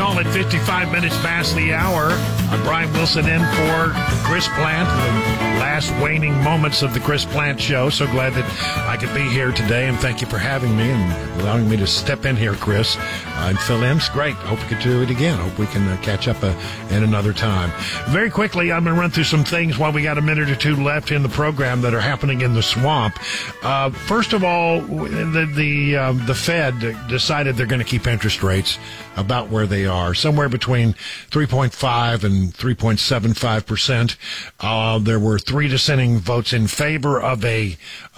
call at 55 minutes past the hour. I'm Brian Wilson in for Chris Plant, the last waning moments of the Chris Plant Show. So glad that I could be here today, and thank you for having me and allowing me to step in here, Chris, and fill in. It's great. Hope we can do it again. Hope we can catch up in another time. Very quickly, I'm going to run through some things while we got a minute or two left in the program that are happening in the swamp. First of all, the Fed decided they're going to keep interest rates about where they are, somewhere between 3.5 and 3.75%. There were 3 dissenting votes in favor of an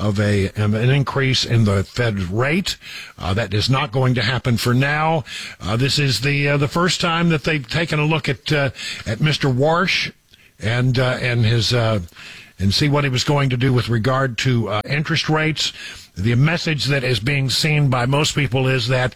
increase in the Fed rate. That is not going to happen for now. This is the first time that they've taken a look at Mr. Warsh and his and see what he was going to do with regard to interest rates. The message that is being seen by most people is that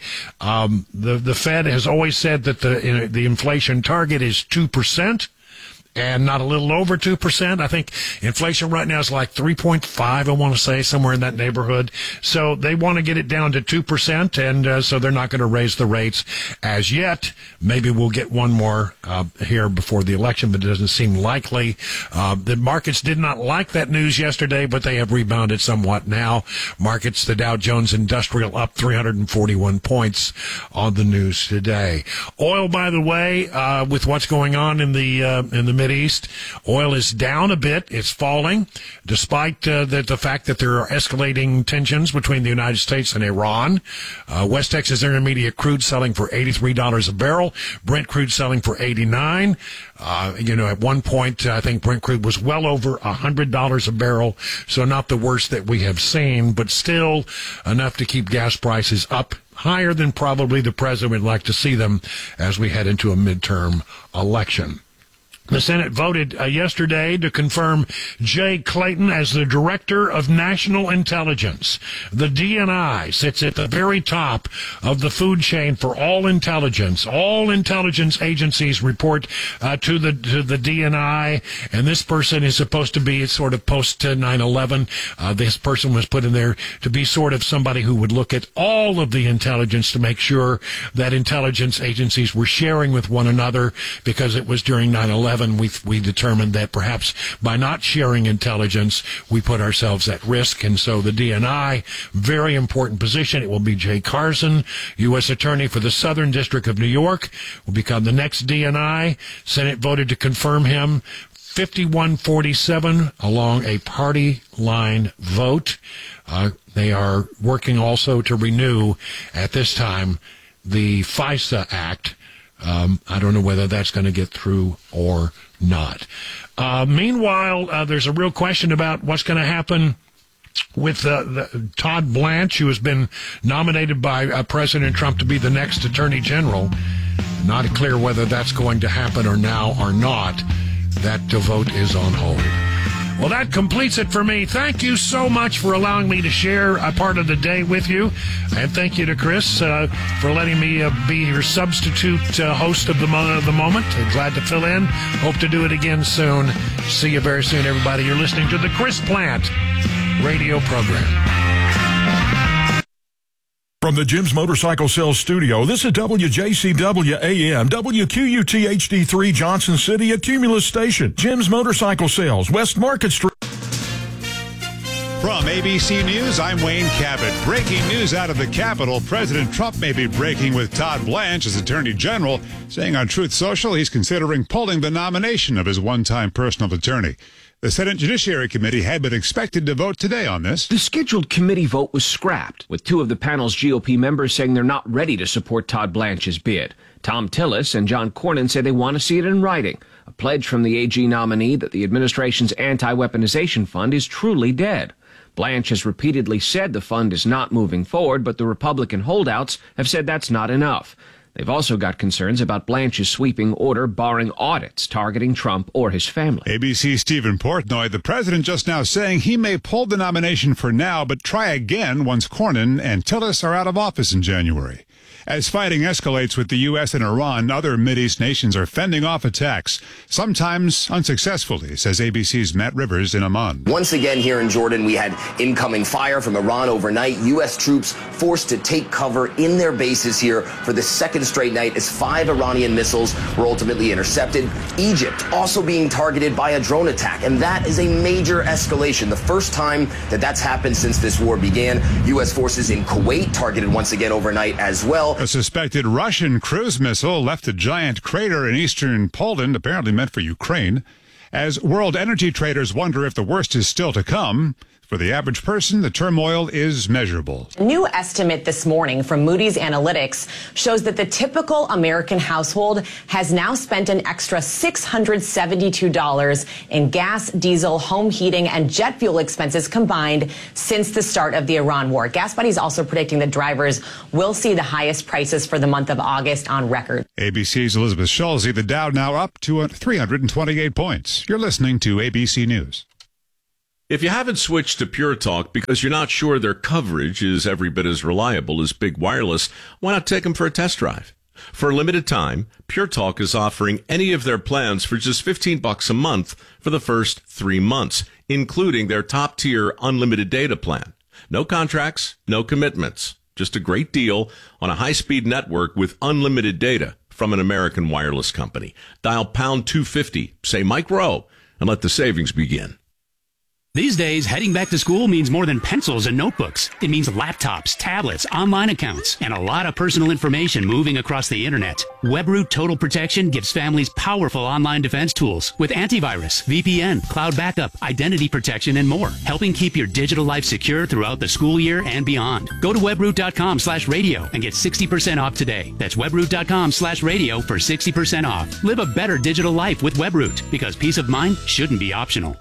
the Fed has always said that the inflation target is 2%. And not a little over 2%. I think inflation right now is like 3.5, I want to say, somewhere in that neighborhood. So they want to get it down to 2%, and so they're not going to raise the rates as yet. Maybe we'll get one more here before the election, but it doesn't seem likely. The markets did not like that news yesterday, but they have rebounded somewhat now. Markets, the Dow Jones Industrial up 341 points on the news today. Oil, by the way, with what's going on in the East, oil is down a bit. It's falling, despite the fact that there are escalating tensions between the United States and Iran. West Texas Intermediate crude selling for $83 a barrel. Brent crude selling for $89. At one point, I think Brent crude was well over $100 a barrel, so not the worst that we have seen, but still enough to keep gas prices up higher than probably the president would like to see them as we head into a midterm election. The Senate voted yesterday to confirm Jay Clayton as the Director of National Intelligence. The DNI sits at the very top of the food chain for all intelligence. All intelligence agencies report to the DNI, and this person is supposed to be sort of post 9/11. This person was put in there to be sort of somebody who would look at all of the intelligence to make sure that intelligence agencies were sharing with one another, because it was during 9/11. We determined that perhaps by not sharing intelligence, we put ourselves at risk. And so the DNI, very important position. It will be Jay Carson, U.S. Attorney for the Southern District of New York, will become the next DNI. Senate voted to confirm him 51-47 along a party line vote. They are working also to renew, at this time, the FISA Act. I don't know whether that's going to get through or not. Meanwhile, there's a real question about what's going to happen with Todd Blanche, who has been nominated by President Trump to be the next Attorney General. Not clear whether that's going to happen or now or not. That vote is on hold. Well, that completes it for me. Thank you so much for allowing me to share a part of the day with you. And thank you to Chris for letting me be your substitute host of the moment. Glad to fill in. Hope to do it again soon. See you very soon, everybody. You're listening to the Chris Plant radio program. From the Jim's Motorcycle Sales Studio, this is WJCW AM, WQUT HD3 Johnson City at Cumulus Station. Jim's Motorcycle Sales, West Market Street. From ABC News, I'm Wayne Cabot. Breaking news out of the Capitol. President Trump may be breaking with Todd Blanche as Attorney General, saying on Truth Social he's considering pulling the nomination of his one-time personal attorney. The Senate Judiciary Committee had been expected to vote today on this. The scheduled committee vote was scrapped, with 2 of the panel's GOP members saying they're not ready to support Todd Blanche's bid. Tom Tillis and John Cornyn say they want to see it in writing, a pledge from the AG nominee that the administration's anti-weaponization fund is truly dead. Blanche has repeatedly said the fund is not moving forward, but the Republican holdouts have said that's not enough. They've also got concerns about Blanche's sweeping order barring audits targeting Trump or his family. ABC's Stephen Portnoy, the president just now saying he may pull the nomination for now, but try again once Cornyn and Tillis are out of office in January. As fighting escalates with the U.S. and Iran, other Mideast nations are fending off attacks, sometimes unsuccessfully, says ABC's Matt Rivers in Amman. Once again here in Jordan, we had incoming fire from Iran overnight. U.S. troops forced to take cover in their bases here for the second straight night as 5 Iranian missiles were ultimately intercepted. Egypt also being targeted by a drone attack, and that is a major escalation. The first time that that's happened since this war began. U.S. forces in Kuwait targeted once again overnight as well. A suspected Russian cruise missile left a giant crater in eastern Poland, apparently meant for Ukraine. As world energy traders wonder if the worst is still to come, for the average person, the turmoil is measurable. A new estimate this morning from Moody's Analytics shows that the typical American household has now spent an extra $672 in gas, diesel, home heating, and jet fuel expenses combined since the start of the Iran war. GasBuddy is also predicting that drivers will see the highest prices for the month of August on record. ABC's Elizabeth Schulze, the Dow now up to 328 points. You're listening to ABC News. If you haven't switched to Pure Talk because you're not sure their coverage is every bit as reliable as Big Wireless, why not take them for a test drive? For a limited time, Pure Talk is offering any of their plans for just $15 a month for the first 3 months, including their top-tier unlimited data plan. No contracts, no commitments. Just a great deal on a high-speed network with unlimited data from an American wireless company. Dial pound 250, say Mike Rowe, and let the savings begin. These days, heading back to school means more than pencils and notebooks. It means laptops, tablets, online accounts, and a lot of personal information moving across the internet. WebRoot Total Protection gives families powerful online defense tools with antivirus, VPN, cloud backup, identity protection, and more, helping keep your digital life secure throughout the school year and beyond. Go to webroot.com/radio and get 60% off today. That's webroot.com/radio for 60% off. Live a better digital life with WebRoot, because peace of mind shouldn't be optional.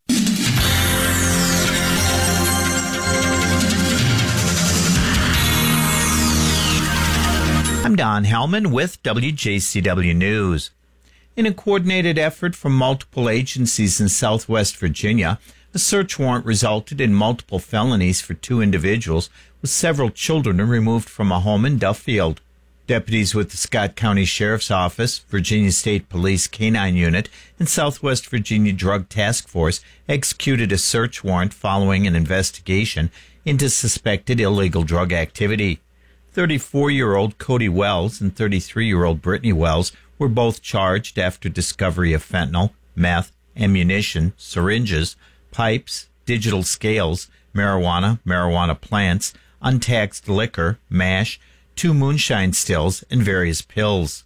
I'm Don Hellman with WJCW News. In a coordinated effort from multiple agencies in Southwest Virginia, a search warrant resulted in multiple felonies for 2 individuals, with several children removed from a home in Duffield. Deputies with the Scott County Sheriff's Office, Virginia State Police K-9 Unit, and Southwest Virginia Drug Task Force executed a search warrant following an investigation into suspected illegal drug activity. 34-year-old Cody Wells and 33-year-old Brittany Wells were both charged after discovery of fentanyl, meth, ammunition, syringes, pipes, digital scales, marijuana plants, untaxed liquor, mash, 2 moonshine stills, and various pills.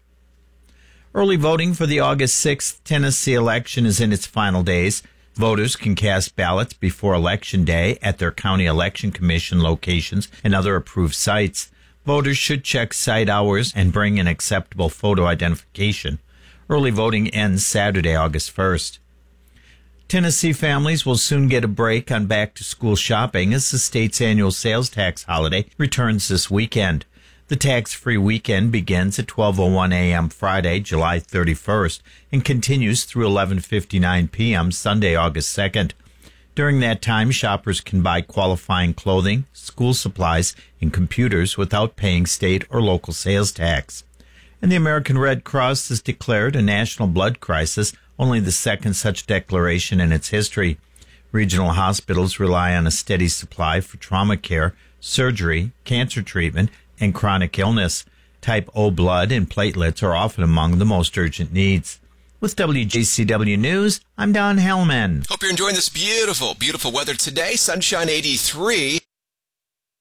Early voting for the August 6th Tennessee election is in its final days. Voters can cast ballots before Election Day at their county election commission locations and other approved sites. Voters should check site hours and bring an acceptable photo identification. Early voting ends Saturday, August 1st. Tennessee families will soon get a break on back-to-school shopping as the state's annual sales tax holiday returns this weekend. The tax-free weekend begins at 12:01 a.m. Friday, July 31st, and continues through 11:59 p.m. Sunday, August 2nd. During that time, shoppers can buy qualifying clothing, school supplies, and computers without paying state or local sales tax. And the American Red Cross has declared a national blood crisis, only the second such declaration in its history. Regional hospitals rely on a steady supply for trauma care, surgery, cancer treatment, and chronic illness. Type O blood and platelets are often among the most urgent needs. With WJCW News, I'm Don Hellman. Hope you're enjoying this beautiful, beautiful weather today. Sunshine 83.